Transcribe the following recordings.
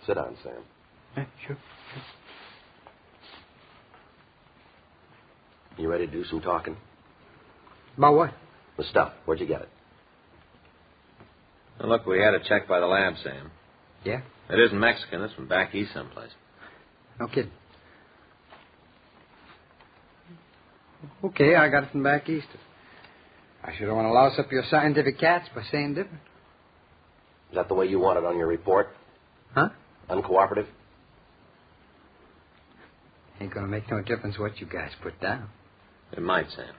Sit down, Sam. Yeah, sure. You ready to do some talking? About what? The stuff. Where'd you get it? Now, look, we had it checked by the lab, Sam. Yeah? It isn't Mexican. It's from back east someplace. No kidding. Okay, I got it from back east. I sure don't want to louse up your scientific cats by saying different. Is that the way you want it on your report? Huh? Uncooperative? Ain't gonna make no difference what you guys put down. It might, Sam.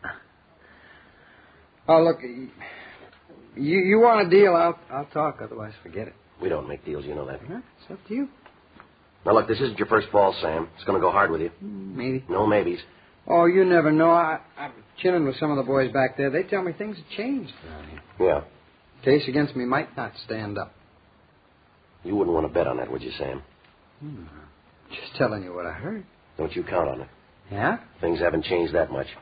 Oh, look, you want a deal, I'll talk, otherwise forget it. We don't make deals, you know that. Huh? It's up to you. Now, look, this isn't your first fall, Sam. It's going to go hard with you. Maybe. No maybes. Oh, you never know. I'm chilling with some of the boys back there. They tell me things have changed around here. Yeah. Case against me might not stand up. You wouldn't want to bet on that, would you, Sam? Just telling you what I heard. Don't you count on it. Yeah? Things haven't changed that much.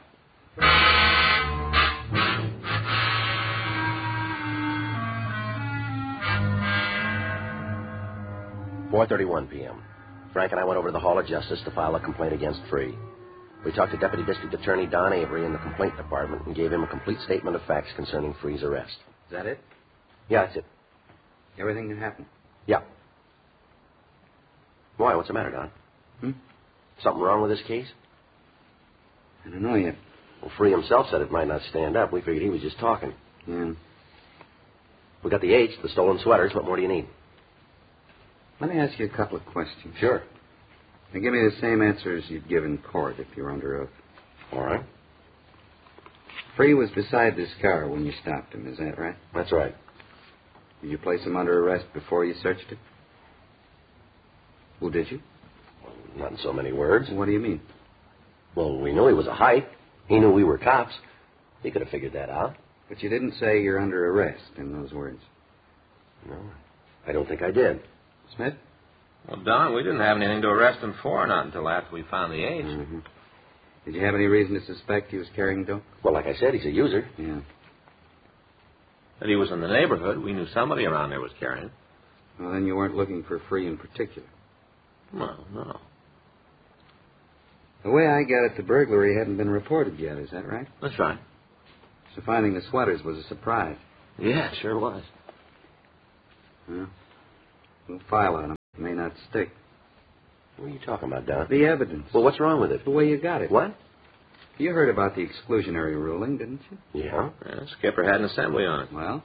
"4:31 p.m. Frank and I went over to the Hall of Justice to file a complaint against Free. We talked to Deputy District Attorney Don Avery in the complaint department and gave him a complete statement of facts concerning Free's arrest. Is that it? Yeah, that's it. Everything that happened? Yeah. Why? What's the matter, Don? Something wrong with this case? I don't know yet. Well, Free himself said it might not stand up. We figured he was just talking. Yeah. We got the H, the stolen sweaters. What more do you need? Let me ask you a couple of questions. Sure. Now, give me the same answers you'd give in court if you're under oath. All right. Free was beside this car when you stopped him, is that right? That's right. Did you place him under arrest before you searched it? Well, did you? Not in so many words. What do you mean? Well, we knew he was a hype. He knew we were cops. He could have figured that out. But you didn't say you're under arrest in those words. No, I don't think I did. Smith? Well, Don, we didn't have anything to arrest him for, not until after we found the H. Mm-hmm. Did you have any reason to suspect he was carrying dope? Well, like I said, he's a user. Yeah. That he was in the neighborhood. We knew somebody around there was carrying it. Well, then you weren't looking for Free in particular. Well, no. The way I get it, the burglary hadn't been reported yet, is that right? That's right. So finding the sweaters was a surprise. Yeah, it sure was. Well, we'll file on him. It may not stick. What are you talking about, Don? The evidence. Well, what's wrong with it? The way you got it. What? You heard about the exclusionary ruling, didn't you? Yeah. Skipper had an assembly on it. Well?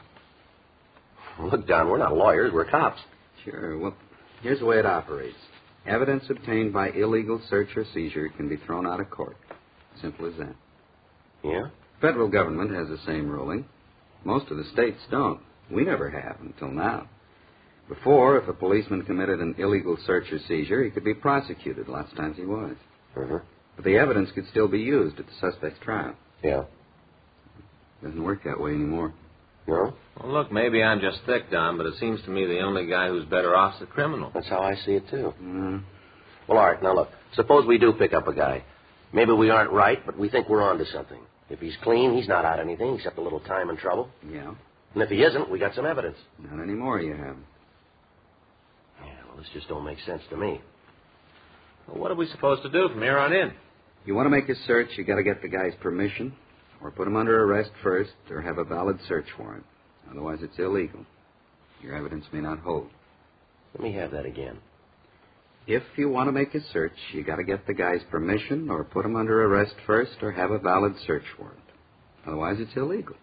Look, Don, we're not lawyers. We're cops. Sure. Well, here's the way it operates. Evidence obtained by illegal search or seizure can be thrown out of court. Simple as that. Yeah? Federal government has the same ruling. Most of the states don't. We never have until now. Before, if a policeman committed an illegal search or seizure, he could be prosecuted. Lots of times he was. Mm-hmm. But the evidence could still be used at the suspect's trial. Yeah. Doesn't work that way anymore. No? Well, look, maybe I'm just thick, Don, but it seems to me the only guy who's better off is the criminal. That's how I see it, too. Mm. Well, all right, now look. Suppose we do pick up a guy. Maybe we aren't right, but we think we're onto something. If he's clean, he's not out anything except a little time and trouble. Yeah. And if he isn't, we got some evidence. Not anymore, you haven't. Yeah, well, this just don't make sense to me. Well, what are we supposed to do from here on in? You want to make a search, you got to get the guy's permission, or put him under arrest first, or have a valid search warrant. Otherwise, it's illegal. Your evidence may not hold. Let me have that again. If you want to make a search, you got to get the guy's permission, or put him under arrest first, or have a valid search warrant. Otherwise, it's illegal.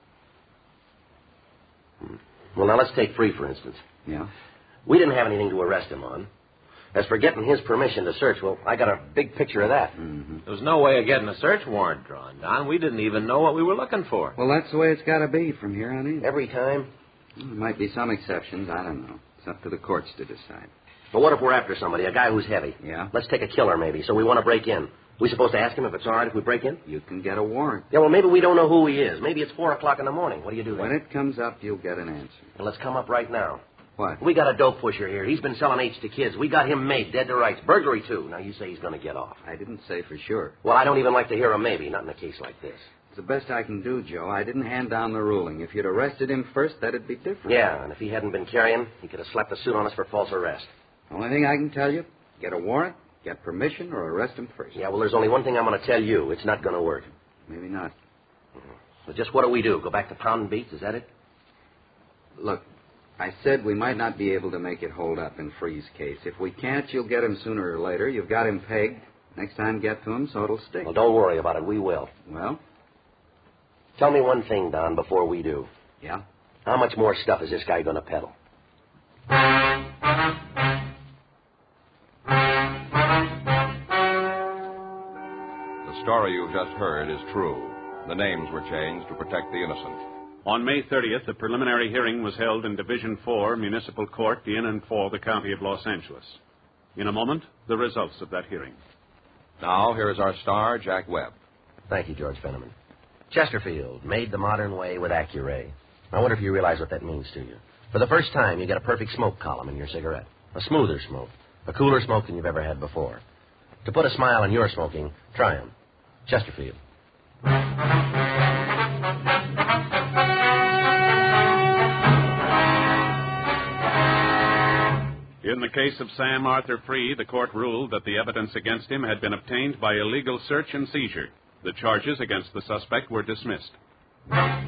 Well, now let's take Free, for instance. Yeah? We didn't have anything to arrest him on. As for getting his permission to search, well, I got a big picture of that. Mm-hmm. There was no way of getting a search warrant drawn, Don. We didn't even know what we were looking for. Well, that's the way it's got to be from here on in. Every time. There might be some exceptions. I don't know. It's up to the courts to decide. But what if we're after somebody, a guy who's heavy? Yeah? Let's take a killer, maybe, so we want to break in. We supposed to ask him if it's all right if we break in? You can get a warrant. Yeah, well, maybe we don't know who he is. Maybe it's 4 o'clock in the morning. What do you do then? When it comes up, you'll get an answer. Well, let's come up right now. What? We got a dope pusher here. He's been selling H to kids. We got him made, dead to rights. Burglary, too. Now, you say he's going to get off. I didn't say for sure. Well, I don't even like to hear a maybe, not in a case like this. It's the best I can do, Joe. I didn't hand down the ruling. If you'd arrested him first, that'd be different. Yeah, and if he hadn't been carrying, he could have slapped a suit on us for false arrest. Only thing I can tell you, get a warrant, get permission, or arrest him first. Yeah, well, there's only one thing I'm going to tell you. It's not going to work. Maybe not. So just what do we do? Go back to pounding beats? Is that it? Look, I said we might not be able to make it hold up in Free's case. If we can't, you'll get him sooner or later. You've got him pegged. Next time, get to him, so it'll stick. Well, don't worry about it. We will. Well? Tell me one thing, Don, before we do. Yeah? How much more stuff is this guy going to peddle? The story you've just heard is true. The names were changed to protect the innocent. On May 30th, a preliminary hearing was held in Division 4 Municipal Court in and for the County of Los Angeles. In a moment, the results of that hearing. Now, here is our star, Jack Webb. Thank you, George Fenneman. Chesterfield, made the modern way with Accuray. I wonder if you realize what that means to you. For the first time, you get a perfect smoke column in your cigarette. A smoother smoke. A cooler smoke than you've ever had before. To put a smile on your smoking, try 'em. Chesterfield. In the case of Sam Arthur Free, the court ruled that the evidence against him had been obtained by illegal search and seizure. The charges against the suspect were dismissed.